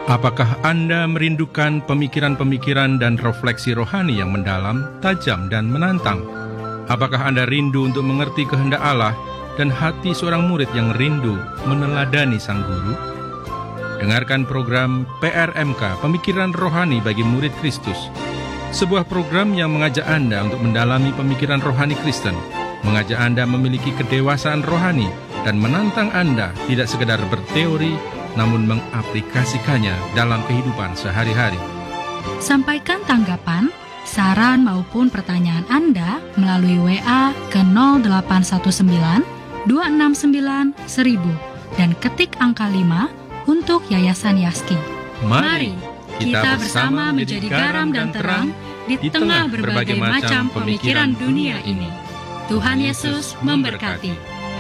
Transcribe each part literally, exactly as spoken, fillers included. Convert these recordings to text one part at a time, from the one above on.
Apakah Anda merindukan pemikiran-pemikiran dan refleksi rohani yang mendalam, tajam, dan menantang? Apakah Anda rindu untuk mengerti kehendak Allah dan hati seorang murid yang rindu meneladani Sang Guru? Dengarkan program P R M K, Pemikiran Rohani bagi Murid Kristus. Sebuah program yang mengajak Anda untuk mendalami pemikiran rohani Kristen, mengajak Anda memiliki kedewasaan rohani, dan menantang Anda tidak sekedar berteori, namun mengaplikasikannya dalam kehidupan sehari-hari. Sampaikan tanggapan, saran maupun pertanyaan Anda melalui W A ke nol delapan satu sembilan dua enam sembilan seribu dan ketik angka lima untuk Yayasan Yaski. Mari kita bersama menjadi garam dan terang di tengah berbagai macam pemikiran dunia ini. Tuhan Yesus memberkati.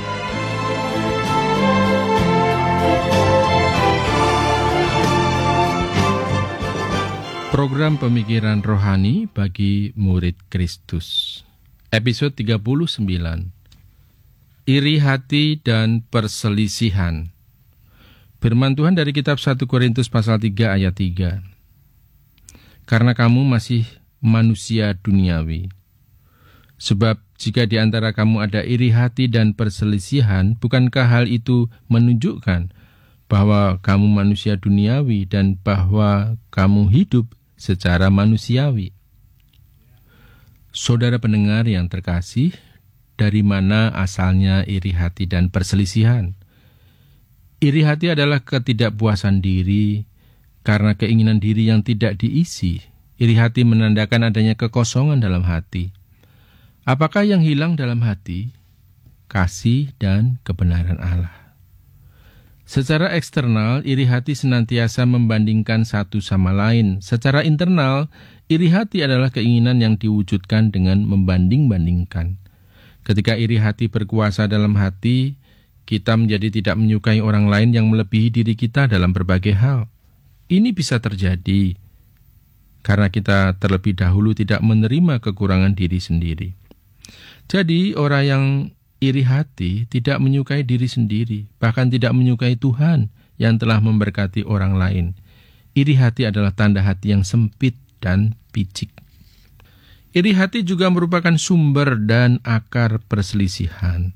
Program Pemikiran Rohani bagi Murid Kristus. Episode tiga puluh sembilan. Iri hati dan perselisihan. Firman Tuhan dari kitab satu Korintus pasal tiga ayat tiga. Karena kamu masih manusia duniawi. Sebab jika di antara kamu ada iri hati dan perselisihan, bukankah hal itu menunjukkan bahwa kamu manusia duniawi dan bahwa kamu hidup secara manusiawi? Saudara pendengar yang terkasih, dari mana asalnya iri hati dan perselisihan? Iri hati adalah ketidakpuasan diri karena keinginan diri yang tidak diisi. Iri hati menandakan adanya kekosongan dalam hati. Apakah yang hilang dalam hati? Kasih dan kebenaran Allah. Secara eksternal, iri hati senantiasa membandingkan satu sama lain. Secara internal, iri hati adalah keinginan yang diwujudkan dengan membanding-bandingkan. Ketika iri hati berkuasa dalam hati, kita menjadi tidak menyukai orang lain yang melebihi diri kita dalam berbagai hal. Ini bisa terjadi karena kita terlebih dahulu tidak menerima kekurangan diri sendiri. Jadi, orang yang iri hati tidak menyukai diri sendiri, bahkan tidak menyukai Tuhan yang telah memberkati orang lain. Iri hati adalah tanda hati yang sempit dan picik. Iri hati juga merupakan sumber dan akar perselisihan.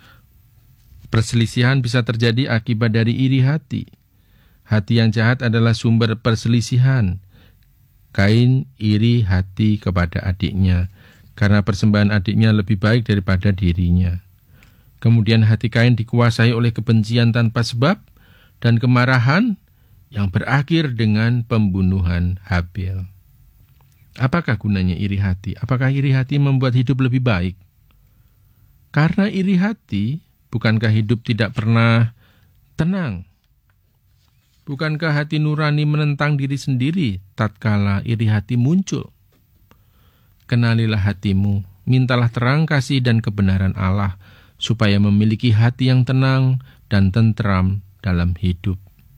Perselisihan bisa terjadi akibat dari iri hati. Hati yang jahat adalah sumber perselisihan. Kain iri hati kepada adiknya, karena persembahan adiknya lebih baik daripada dirinya. Kemudian hati Kain dikuasai oleh kebencian tanpa sebab dan kemarahan yang berakhir dengan pembunuhan Habil. Apakah gunanya iri hati? Apakah iri hati membuat hidup lebih baik? Karena iri hati, bukankah hidup tidak pernah tenang? Bukankah hati nurani menentang diri sendiri tatkala iri hati muncul? Kenalilah hatimu, mintalah terang kasih dan kebenaran Allah, supaya memiliki hati yang tenang dan tentram dalam hidup.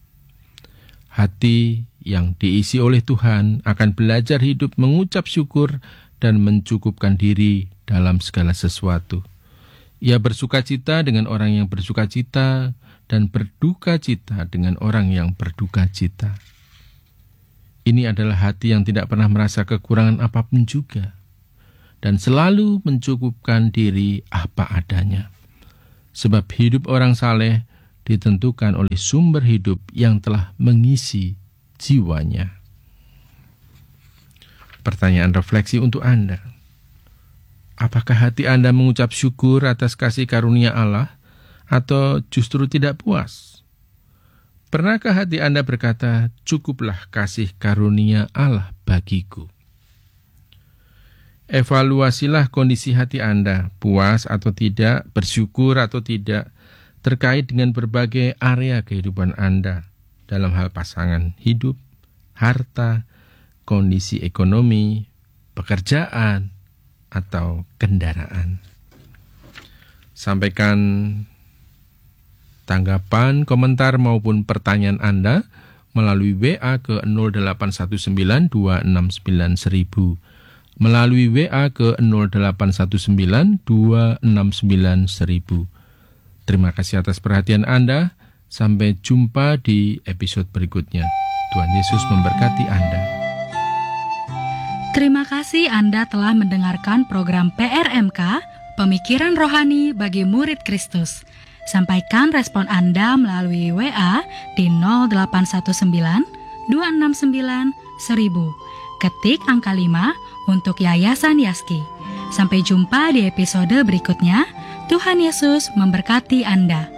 Hati yang diisi oleh Tuhan akan belajar hidup mengucap syukur dan mencukupkan diri dalam segala sesuatu. Ia bersukacita dengan orang yang bersukacita dan berduka cita dengan orang yang berduka cita. Ini adalah hati yang tidak pernah merasa kekurangan apapun juga, dan selalu mencukupkan diri apa adanya. Sebab hidup orang saleh ditentukan oleh sumber hidup yang telah mengisi jiwanya. Pertanyaan refleksi untuk Anda. Apakah hati Anda mengucap syukur atas kasih karunia Allah, atau justru tidak puas? Pernahkah hati Anda berkata, cukuplah kasih karunia Allah bagiku? Evaluasilah kondisi hati Anda, puas atau tidak, bersyukur atau tidak, terkait dengan berbagai area kehidupan Anda, dalam hal pasangan hidup, harta, kondisi ekonomi, pekerjaan, atau kendaraan. Sampaikan tanggapan, komentar maupun pertanyaan Anda melalui W A ke nol delapan satu sembilan dua enam sembilan seribu, melalui W A ke nol delapan satu sembilan dua enam sembilan seribu. Terima kasih atas perhatian Anda. Sampai jumpa di episode berikutnya. Tuhan Yesus memberkati Anda. Terima kasih Anda telah mendengarkan program P R M K, Pemikiran Rohani bagi Murid Kristus. Sampaikan respon Anda melalui W A di nol delapan satu sembilan dua enam sembilan seribu. Ketik angka lima untuk Yayasan Yaski. Sampai jumpa di episode berikutnya. Tuhan Yesus memberkati Anda.